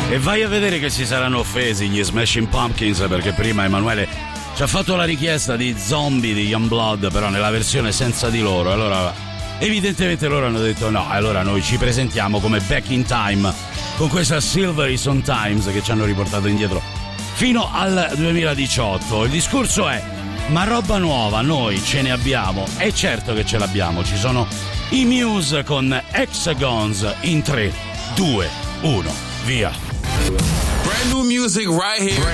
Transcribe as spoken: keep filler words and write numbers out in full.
E vai a vedere che si saranno offesi gli Smashing Pumpkins, perché prima Emanuele ci ha fatto la richiesta di Zombie di Youngblood, però nella versione senza di loro. Allora evidentemente loro hanno detto no, allora noi ci presentiamo come Back in Time con questa Silvery Sometimes che ci hanno riportato indietro fino al duemiladiciotto. Il discorso è: ma roba nuova noi ce ne abbiamo? E certo che ce l'abbiamo. Ci sono i Muse con Hexagons in tre, due, uno, via. Brand new music right here.